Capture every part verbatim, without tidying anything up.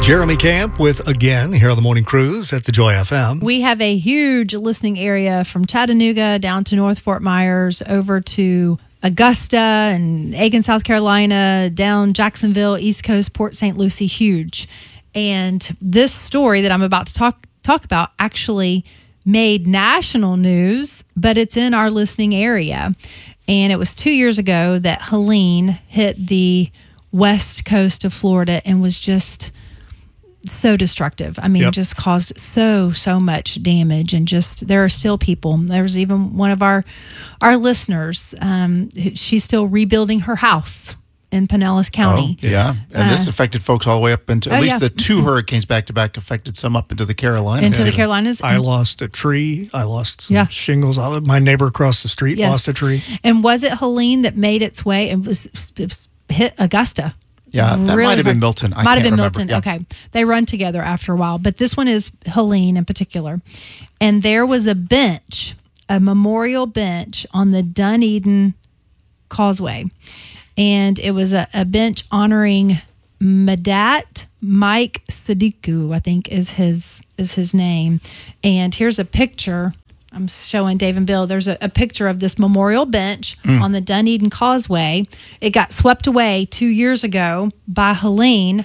Jeremy Camp with Again here on the Morning Cruise at the Joy F M. We have a huge listening area from Chattanooga down to North Fort Myers over to Augusta and Aiken, South Carolina, down Jacksonville, East Coast, Port Saint Lucie, huge. And this story that I'm about to talk talk about actually made national news, but it's in our listening area. And it was two years ago that Helene hit the west coast of Florida and was just so destructive. I mean, Yep. just caused so, so much damage. And just, there are still people. There was even one of our our listeners. Um, who- she's still rebuilding her house in Pinellas County. Oh, yeah. And this Uh, affected folks all the way up into, at oh, least yeah. the two hurricanes back to back affected some up into the Carolinas. Into the Yeah. Carolinas. I lost a tree. I lost some Yeah. shingles. I- My neighbor across the street Yes. lost a tree. And was it Helene that made its way and was, was hit Augusta? Yeah, that Really might have been hard. Milton. I might have can't been remember. Milton. Yeah. Okay. They run together after a while. But this one is Helene in particular. And there was a bench, a memorial bench on the Dunedin Causeway. And it was a, a bench honoring Madat Mike Sadiku, I think is his is his name. And here's a picture. I'm showing Dave and Bill. There's a, a picture of this memorial bench Mm. on the Dunedin Causeway. It got swept away two years ago by Helene.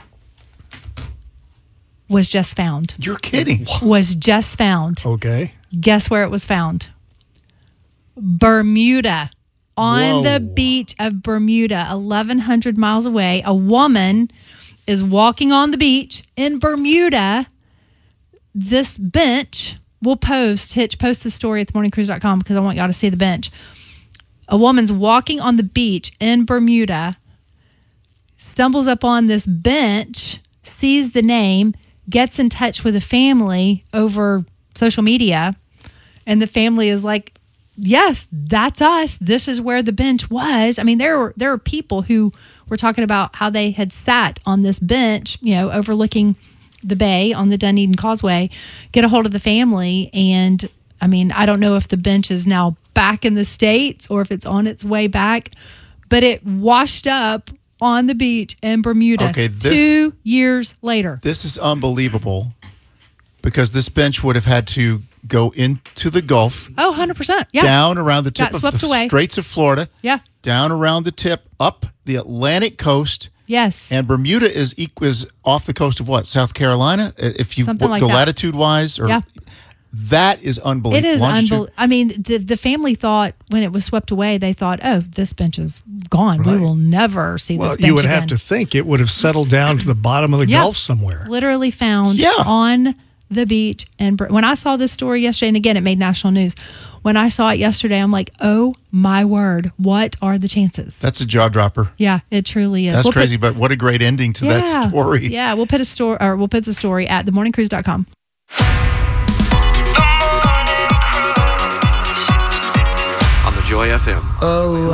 Was just found. You're kidding. Was just found. Okay. Guess where it was found? Bermuda. On Whoa. the beach of Bermuda, eleven hundred miles away, a woman is walking on the beach in Bermuda. This bench, we'll post, Hitch, post the story at the morning cruise dot com because I want y'all to see the bench. A woman's walking on the beach in Bermuda, stumbles up on this bench, sees the name, gets in touch with the family over social media, and the family is like, yes, that's us. This is where the bench was. I mean, there were there were people who were talking about how they had sat on this bench, you know, overlooking the bay on the Dunedin Causeway, get a hold of the family. And I mean, I don't know if the bench is now back in the States or if it's on its way back, but it washed up on the beach in Bermuda Okay, this- two years later. This is unbelievable because this bench would have had to go into the Gulf, Oh, one hundred percent. Yeah. down around the tip Got of swept the away. Straits of Florida, Yeah. down around the tip, up the Atlantic coast. Yes. And Bermuda is equal, is off the coast of what? South Carolina? If you Something like go that. latitude-wise? Or, Yeah. That is unbelievable. It is Longitude- unbelievable. I mean, the the family thought when it was swept away, they thought, "Oh, this bench is gone. We Right. will never see Well, this bench you would again." have to think it would have settled down to the bottom of the Yeah. Gulf somewhere. Literally found Yeah. on the beach. And when I saw this story yesterday, and again, it made national news. When I saw it yesterday, I'm like, "Oh my word! What are the chances?" That's a jaw dropper. Yeah, it truly is. That's We'll put- crazy, but what a great ending to that Yeah. story. Yeah, we'll put a story, or we'll put the story at the morning cruise dot com. On the Joy F M. Oh,